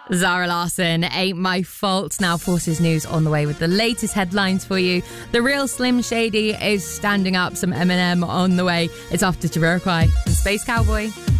Zara Larsson, Ain't My Fault. Now Forces News on the way with the latest headlines for you. The real Slim Shady is standing up. Some Eminem on the way. It's after Jamiroquai and Space Cowboy.